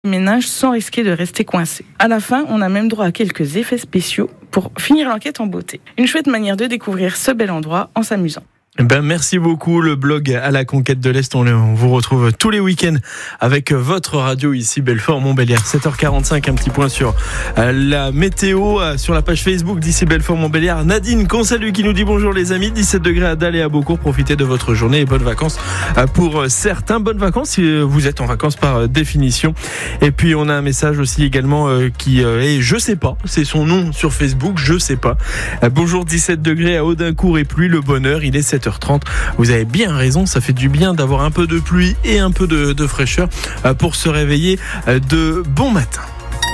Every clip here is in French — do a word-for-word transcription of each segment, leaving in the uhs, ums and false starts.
ménage sans risquer de rester coincé. À la fin, on a même droit à quelques effets spéciaux pour finir l'enquête en beauté. Une chouette manière de découvrir ce bel endroit en s'amusant. Ben, merci beaucoup. Le blog à la conquête de l'Est, on, le, on vous retrouve tous les week-ends avec votre radio ici, Belfort-Montbéliard. sept heures quarante-cinq, un petit point sur euh, la météo, euh, sur la page Facebook d'ici Belfort-Montbéliard. Nadine, qu'on salue, qui nous dit bonjour les amis. dix-sept degrés à Dalle et à Beaucourt. Profitez de votre journée et bonnes vacances euh, pour certains. Bonnes vacances si vous êtes en vacances par euh, définition. Et puis on a un message aussi également euh, qui euh, est je sais pas. C'est son nom sur Facebook, je sais pas. Euh, bonjour, dix-sept degrés à Audincourt et pluie. Le bonheur, il est sept heures trente. Vous avez bien raison, ça fait du bien d'avoir un peu de pluie et un peu de, de fraîcheur pour se réveiller de bon matin.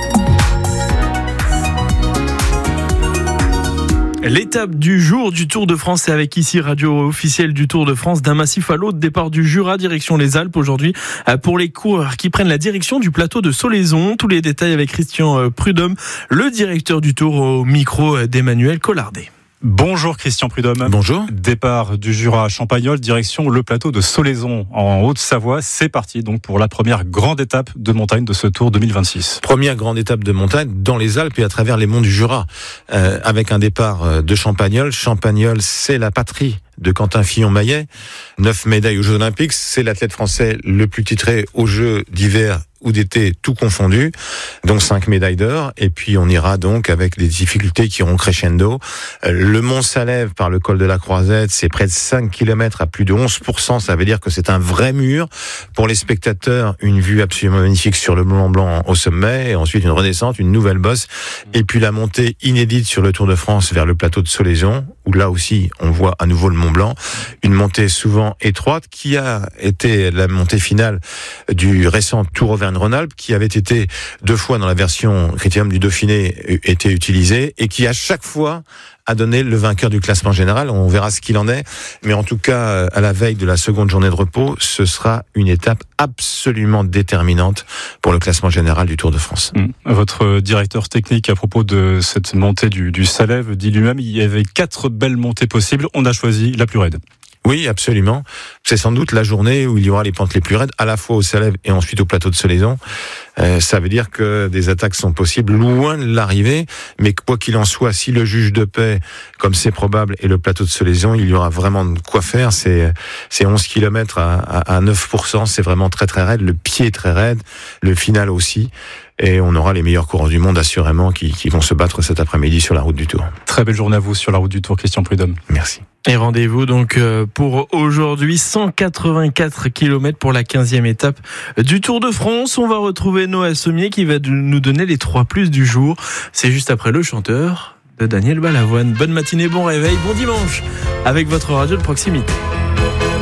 L'étape du jour du Tour de France, c'est avec ici radio officielle du Tour de France, d'un massif à l'autre, départ du Jura, direction les Alpes aujourd'hui, pour les coureurs qui prennent la direction du plateau de Solaison. Tous les détails avec Christian Prudhomme, le directeur du Tour, au micro d'Emmanuel Collardet. Bonjour Christian Prudhomme. Bonjour. Départ du Jura à Champagnole, direction le plateau de Solaison en Haute-Savoie. C'est parti donc pour la première grande étape de montagne de ce Tour deux mille vingt-six. Première grande étape de montagne dans les Alpes et à travers les monts du Jura, euh, avec un départ de Champagnole. Champagnole, c'est la patrie de Quentin Fillon-Maillet. Neuf médailles aux Jeux Olympiques. C'est l'athlète français le plus titré aux Jeux d'hiver ou d'été, tout confondu, donc cinq médailles d'or, et puis on ira donc avec des difficultés qui iront crescendo. Le mont Salève par le col de la Croisette, c'est près de cinq kilomètres à plus de onze pour cent, ça veut dire que c'est un vrai mur. Pour les spectateurs, une vue absolument magnifique sur le Mont Blanc au sommet, et ensuite une redescente, une nouvelle bosse, et puis la montée inédite sur le Tour de France vers le plateau de Solaison, où là aussi on voit à nouveau le Mont Blanc, une montée souvent étroite qui a été la montée finale du récent Tour Auvergne-Rhône-Alpes, qui avait été deux fois dans la version Critérium du Dauphiné été utilisé et qui à chaque fois a donné le vainqueur du classement général. On verra ce qu'il en est, mais en tout cas à la veille de la seconde journée de repos, ce sera une étape absolument déterminante pour le classement général du Tour de France. Mmh. Votre directeur technique à propos de cette montée du, du Salève dit lui-même il y avait quatre belles montées possibles, on a choisi la plus raide. Oui, absolument. C'est sans doute la journée où il y aura les pentes les plus raides, à la fois au Salève et ensuite au plateau de Solaison. Euh, ça veut dire que des attaques sont possibles loin de l'arrivée, mais quoi qu'il en soit, si le juge de paix, comme c'est probable, est le plateau de Solaison, il y aura vraiment de quoi faire. C'est, c'est onze kilomètres à, à, à neuf pour cent, c'est vraiment très très raide. Le pied est très raide, le final aussi. Et on aura les meilleurs coureurs du monde, assurément, qui, qui vont se battre cet après-midi sur la route du Tour. Très belle journée à vous sur la route du Tour, Christian Prudhomme. Merci. Et rendez-vous donc pour aujourd'hui, cent quatre-vingt-quatre kilomètres pour la quinzième étape du Tour de France. On va retrouver Noah Sommier qui va nous donner les trois plus du jour. C'est juste après le chanteur de Daniel Balavoine. Bonne matinée, bon réveil, bon dimanche avec votre radio de proximité.